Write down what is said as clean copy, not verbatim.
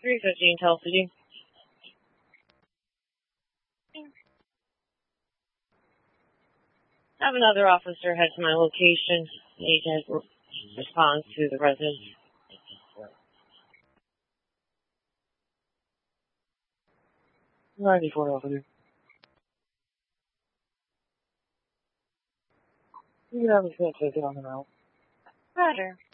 315 Tell City. Have another officer head to my location. Need to respond to the resident. 94 officer. You can have a short ticket on the route. Roger.